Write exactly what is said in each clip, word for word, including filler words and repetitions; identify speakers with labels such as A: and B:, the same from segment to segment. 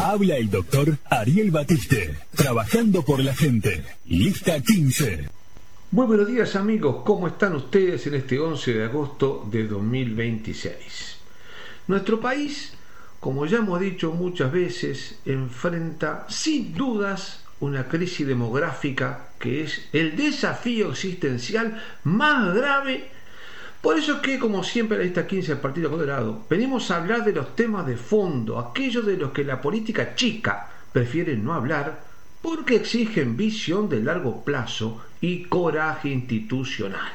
A: Habla el doctor Ariel Batiste, trabajando por la gente. Lista quince.
B: Muy buenos días, amigos, ¿cómo están ustedes en este once de agosto de dos mil veintiséis? Nuestro país, como ya hemos dicho muchas veces, enfrenta sin dudas una crisis demográfica que es el desafío existencial más grave. Por eso es que, como siempre, en la lista quince del Partido Colorado, venimos a hablar de los temas de fondo, aquellos de los que la política chica prefiere no hablar, porque exigen visión de largo plazo y coraje institucional.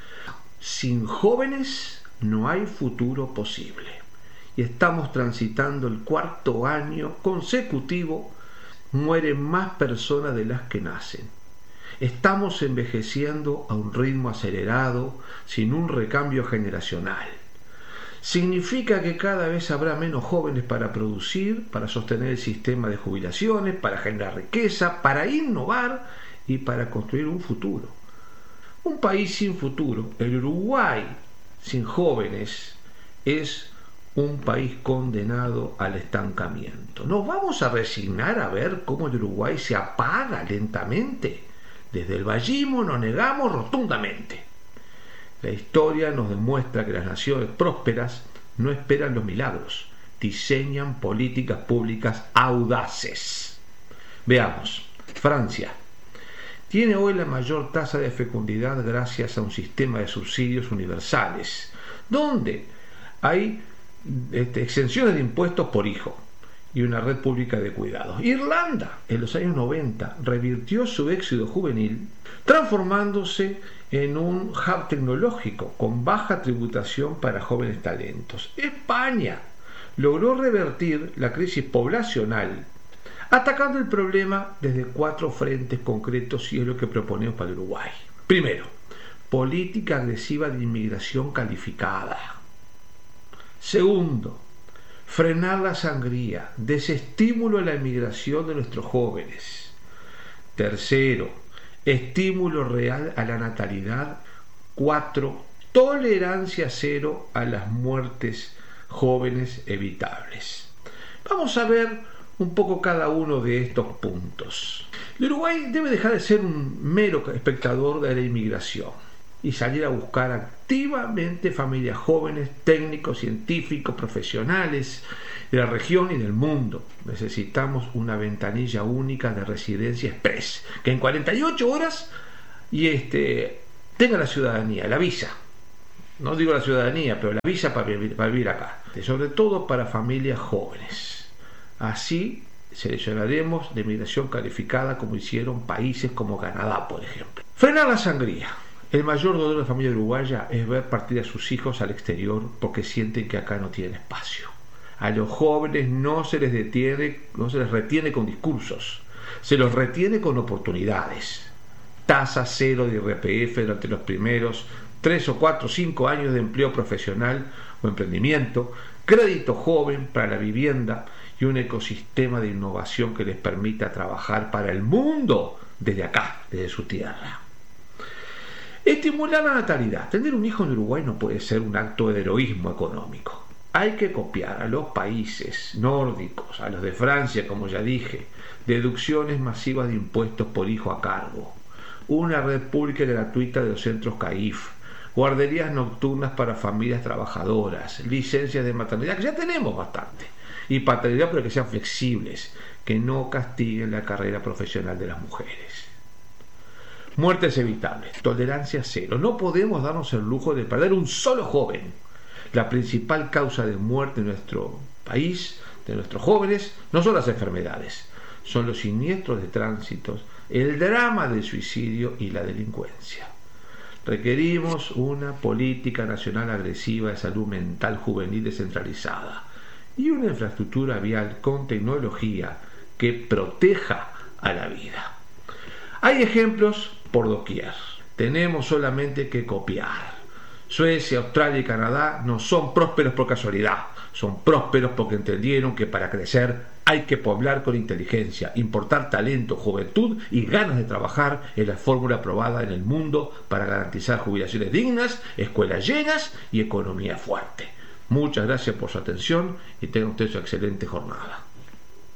B: Sin jóvenes no hay futuro posible. Y estamos transitando el cuarto año consecutivo, mueren más personas de las que nacen. Estamos envejeciendo a un ritmo acelerado, sin un recambio generacional. Significa que cada vez habrá menos jóvenes para producir, para sostener el sistema de jubilaciones, para generar riqueza, para innovar y para construir un futuro. Un país sin futuro, el Uruguay sin jóvenes, es un país condenado al estancamiento. ¿Nos vamos a resignar a ver cómo el Uruguay se apaga lentamente? Desde el vallismo nos negamos rotundamente. La historia nos demuestra que las naciones prósperas no esperan los milagros, diseñan políticas públicas audaces. Veamos, Francia tiene hoy la mayor tasa de fecundidad gracias a un sistema de subsidios universales, donde hay este, exenciones de impuestos por hijo y una red pública de cuidados. Irlanda, en los años noventa, revirtió su éxodo juvenil, transformándose en un hub tecnológico con baja tributación para jóvenes talentos. España logró revertir la crisis poblacional, atacando el problema desde cuatro frentes concretos, y es lo que proponemos para el Uruguay. Primero, política agresiva de inmigración calificada. Segundo, frenar la sangría, desestímulo a la inmigración de nuestros jóvenes. Tercero, estímulo real a la natalidad. Cuatro, tolerancia cero a las muertes jóvenes evitables. Vamos a ver un poco cada uno de estos puntos. El Uruguay debe dejar de ser un mero espectador de la inmigración y salir a buscar activamente familias jóvenes, técnicos, científicos, profesionales de la región y del mundo. Necesitamos una ventanilla única de residencia express, que en cuarenta y ocho horas y este, tenga la ciudadanía, la visa. No digo la ciudadanía, pero la visa para vivir, para vivir acá. Sobre todo para familias jóvenes. Así seleccionaremos de migración calificada como hicieron países como Canadá, por ejemplo. Frenar la sangría. El mayor dolor de la familia uruguaya es ver partir a sus hijos al exterior porque sienten que acá no tienen espacio. A los jóvenes no se les detiene, no se les retiene con discursos, se los retiene con oportunidades. Tasa cero de I R P F durante los primeros tres o cuatro o cinco años de empleo profesional o emprendimiento, crédito joven para la vivienda y un ecosistema de innovación que les permita trabajar para el mundo desde acá, desde su tierra. Estimular la natalidad. Tener un hijo en Uruguay no puede ser un acto de heroísmo económico. Hay que copiar a los países nórdicos, a los de Francia, como ya dije, deducciones masivas de impuestos por hijo a cargo, una red pública y gratuita de los centros C A I F, guarderías nocturnas para familias trabajadoras, licencias de maternidad, que ya tenemos bastante, y paternidad, pero que sean flexibles, que no castiguen la carrera profesional de las mujeres. Muertes evitables, tolerancia cero. No podemos darnos el lujo de perder un solo joven. La principal causa de muerte en nuestro país, de nuestros jóvenes, no son las enfermedades, son los siniestros de tránsito, el drama del suicidio y la delincuencia. Requerimos una política nacional agresiva de salud mental juvenil descentralizada y una infraestructura vial con tecnología que proteja a la vida. Hay ejemplos por doquier. Tenemos solamente que copiar. Suecia, Australia y Canadá no son prósperos por casualidad, son prósperos porque entendieron que para crecer hay que poblar con inteligencia, importar talento, juventud y ganas de trabajar en la fórmula aprobada en el mundo para garantizar jubilaciones dignas, escuelas llenas y economía fuerte. Muchas gracias por su atención y tengan ustedes una excelente jornada.